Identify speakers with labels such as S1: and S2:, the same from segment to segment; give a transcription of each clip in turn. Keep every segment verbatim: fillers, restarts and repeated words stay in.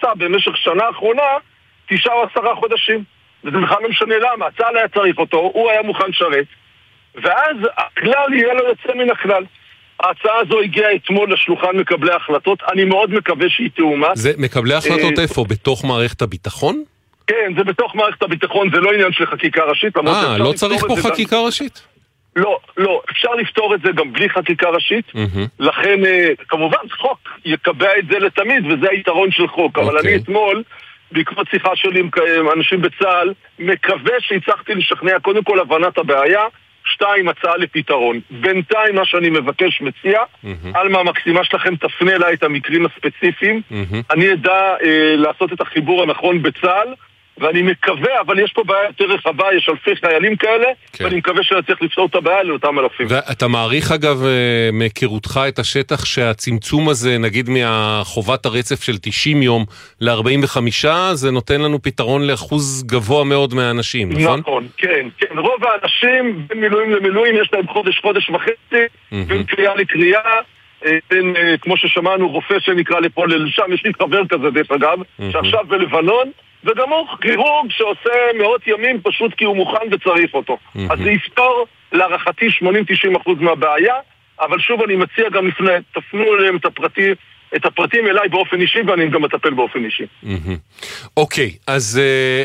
S1: עשה במשך שנה האחרונה תשעה או עשרה חודשים. וזה בכלל לא משנה למה, צה"ל היה צריך אותו, הוא היה מוכן לשרת, ואז הכלל יהיה לו יוצא מן הכלל. ההצעה הזו הגיעה אתמול לשולחן מקבלי ההחלטות, אני מאוד מקווה שהיא תאומץ.
S2: זה מקבלי ההחלטות איפה? בתוך מערכת הביטחון?
S1: כן, זה בתוך מערכת הביטחון, זה לא עניין של חקיקה ראשית.
S2: אה, לא צריך פה חקיקה ראשית?
S1: לא, לא, אפשר לפתור את זה גם בלי חקיקה ראשית, לכן כמובן חוק יקבע את זה לתמיד, וזה היתרון של חוק, אבל אני אתמול בעקבות שיחה שלי עם אנשים בצה"ל, מקווה שהצלחתי לשכנע קודם כל הבנת הבעיה, שתיים, הצעה לפתרון. בינתיים מה שאני מבקש, מציע, על מה המקסימה שלכם תפנה אליי את המקרים הספציפיים, אני אדע אה, לעשות את החיבור הנכון בצה"ל, ואני מקווה, אבל יש פה בעיה יותר רחבה, יש אלפי חיילים כאלה, כן. ואני מקווה שצריך לפתור את הבעיה לאותם אלפים.
S2: ואתה מעריך אגב, מהיכרותך את השטח, שהצמצום הזה, נגיד מהחובת הרצף של תשעים יום ל-ארבעים וחמישה, זה נותן לנו פתרון לאחוז גבוה מאוד מהאנשים, נכון?
S1: נכון, כן, כן. רוב האנשים בין מילואים למילואים, יש להם חודש, חודש וחצי, בין קריאה לקריאה, בין, כמו ששמענו, רופא שנקרא לפה לשם, יש לי חבר כזה דרך אגב, שעכשיו בלבנון, וגם הוא כירורג שעושה מאות ימים פשוט כי הוא מוכן וצריך אותו. אז זה יפתור להערכתי שמונים עד תשעים אחוז מהבעיה, אבל שוב אני מציע גם לפני, תפנו אליהם את הפרטים, את הפרטים אליי באופן אישי, ואני גם מטפל באופן אישי.
S2: אוקיי, אז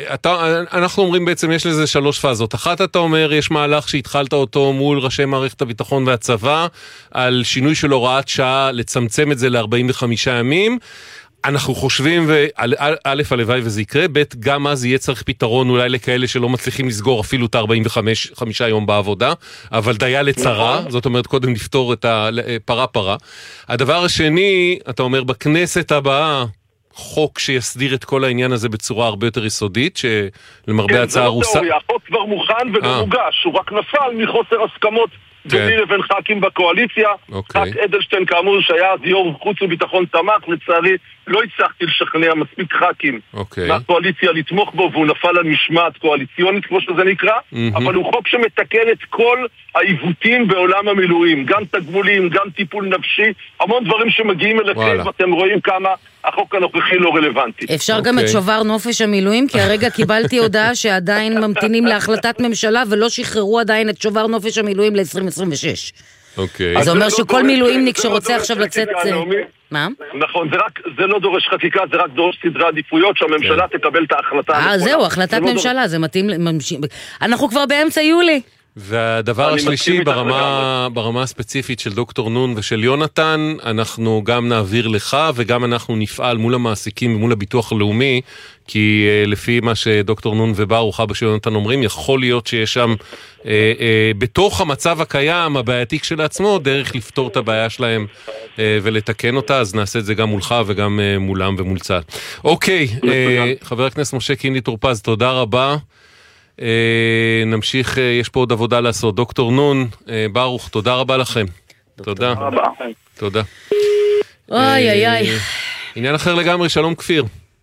S2: אנחנו אומרים בעצם יש לזה שלוש פאזות. אחת אתה אומר, יש מהלך שהתחלת אותו מול ראשי מערכת הביטחון והצבא, על שינוי של הוראת שעה, לצמצם את זה ל-ארבעים וחמישה ימים, אנחנו חושבים, א', הלוואי וזה יקרה, ב', גם אז יהיה צריך פתרון אולי לכאלה שלא מצליחים לסגור אפילו את ה-ארבעים וחמישה יום בעבודה, אבל דיה לצרה, זאת אומרת קודם לפתור את הפרה פרה. הדבר השני, אתה אומר בכנסת הבאה, חוק שיסדיר את כל העניין הזה בצורה הרבה יותר יסודית, שלמרבה הצעה רוסה...
S1: כן, החוק כבר מוכן וגם מוגש, הוא רק נפל מחוסר הסכמות ביני לבין ח"כים בקואליציה. ח"כ אדלשטיין כאמור שהיה אז יו"ר חוץ וביטחון תמך, לצערי לא הצלחתי לשכנע מספיק ח"כים מהקואליציה לתמוך בו, והוא נפל על משמעת קואליציונית כמו שזה נקרא, אבל הוא חוק שמתקן את כל העיוותים בעולם המילואים, גם תגמולים, גם טיפול נפשי, המון דברים שמגיעים אליכם, ואתם רואים כמה החוק הנוכחי לא רלוונטי.
S3: אפשר גם את שובר נופש המילואים, כי הרגע קיבלתי הודעה שעדיין ממתינים להחלטת ממשלה ולא שחררו עדיין את שובר נופש המילואים ל-עשרים עשרים ושש.
S2: אוקיי.
S3: זה אומר שכל מילואימניק שרוצה עכשיו לצאת... מה?
S1: נכון, זה לא דורש חקיקה, זה רק דורש סדרי עדיפויות שהממשלה תקבל את ההחלטה.
S3: אה, זהו, החלטת ממשלה, זה מתאים... אנחנו כבר באמצע יולי.
S2: והדבר השלישי ברמה, ברמה הספציפית של דוקטור נון ושל יונתן, אנחנו גם נעביר לך וגם אנחנו נפעל מול המעסיקים ומול הביטוח הלאומי, כי לפי מה שדוקטור נון וברוך אבא של יונתן אומרים, יכול להיות שיש שם אה, אה, בתוך המצב הקיים, הבעייתי כשלעצמו, דרך לפתור את הבעיה שלהם אה, ולתקן אותה, אז נעשה את זה גם מולך וגם אה, מולם ומול צה"ל. אוקיי, אה, חבר הכנסת משה קינלי טורפז, תודה רבה. Uh, נמשיך, uh, יש פה עוד עבודה לעשות. דוקטור נון, uh, ברוך, תודה רבה לכם. תודה. תודה.
S3: אוי אוי אוי.
S2: עניין אחר לגמרי, שלום כפיר.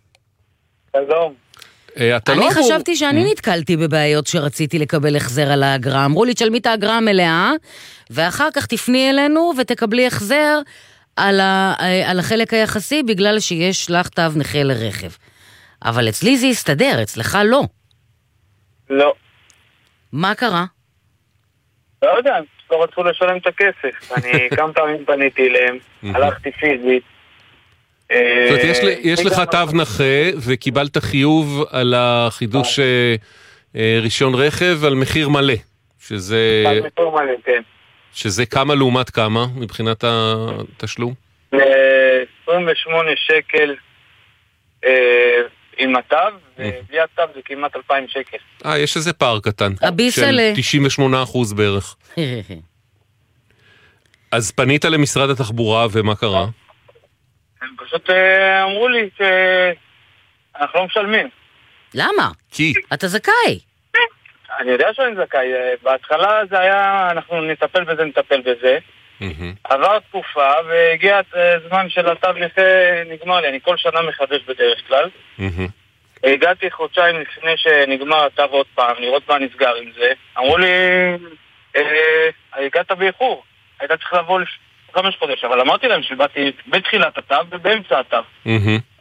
S4: שלום.
S3: אני חשבתי שאני נתקלתי בבעיות שרציתי לקבל החזר על האגרה. אמרו לי, תשלמי את האגרה המלאה, ואחר כך תפני אלינו ותקבלי החזר על, ה, על החלק היחסי, בגלל שיש לך תו נכה לרכב. אבל אצלי זה יסתדר, אצלך לא.
S4: לא.
S3: מה קרה?
S4: לא יודע, לא רצו לשלם את הכסף. אני כמה פעמים פניתי אליהם, הלכתי פיזית.
S2: זאת אומרת, יש לך תו נכה וקיבלת חיוב על החידוש רישיון רכב על מחיר מלא. שזה...
S4: מחיר מלא, כן.
S2: שזה כמה לעומת כמה מבחינת התשלום?
S4: עשרים ושמונה שקל עם התו, ובלי התו זה כמעט אלפיים שקל.
S2: אה, יש איזה פער קטן.
S3: הביסלה.
S2: של תשעים ושמונה אחוז בערך. אז פנית למשרד התחבורה, ומה קרה?
S4: הם פשוט אמרו לי שאנחנו לא משלמים.
S3: למה?
S2: כי?
S3: אתה זכאי.
S4: אני יודע שאני זכאי. בהתחלה זה היה, אנחנו נטפל בזה, נטפל בזה. עבר תקופה והגיע זמן של התו נכה נגמר לי, אני כל שנה מחדש בדרך כלל. הגעתי חודשיים לפני שנגמר התו עוד פעם, לראות מה נסגר עם זה. אמרו לי, הגעת באיחור, היית צריך לבוא חמש חודש, אבל אמרתי להם שבאתי בתחילת התו ובאמצע התו.